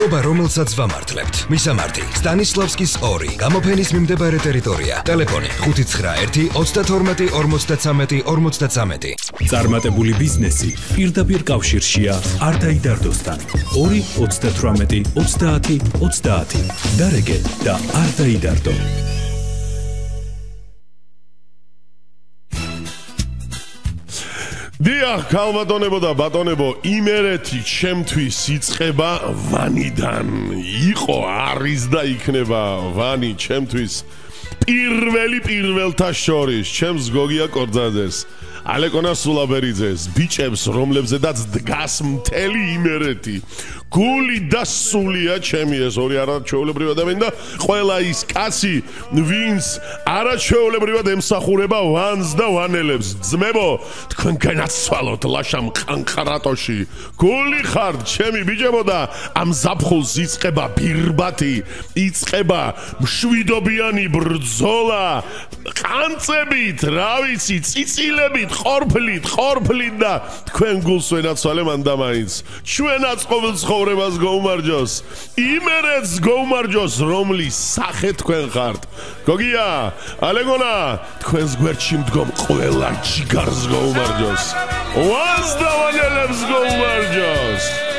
ობა რომელსაც ვამართლებთ. მისამართი სტანისლავსკის 2 გამოფენის მიმდებარე ტერიტორია. ტელეფონი 591-52-53-53. წარმატებული ბიზნესი პირდაპირ კავშირშია არდაიდარდოსთან. 2-38-30-30. დარეგე და არდაიდარდო. დიახ, ქალბატონებო და ბატონებო, იმერეთი ჩემთვის იწყება ვანიდან. იყო, არის და იქნება ვანი ჩემთვის პირველთა შორის, ჩემს გოგია კორძაძეს, ალეკონა სულაბერიძეს, ბიჭებს, რომლებზედაც დგას მთელი იმერეთი. გული და სულია ჩემი ეს ორი არაჩვეულებრივი ადამიანი და ყველა ის კაცი, ვინც არაჩვეულებრივად ემსახურება ვანს და ვანელებს. ძმებო, თქვენ განაცვალოთ ლაშამ ყანყარატოში. გული ხართ ჩემი ბიჭებო და ამ ზაფხულს იწყება ბირბათი, იწყება მშვიდობიანი ბრძოლა. ყანწებით, რა ვიცი, წიწილებით, ხორფლით და თქვენ გულს ვენაცვალე მანდა მაინც. ჩვენაც ყოველ ცხოვრებას გაუმარჯოს. იმერეთს გაუმარჯოს, რომლის სახე თქვენ ხართ. გოგია, ალეგონა, თქვენს გვერდში მდგომ ყველა ჯიგარს გაუმარჯოს. ვანს და ვანელებს გაუმარჯოს.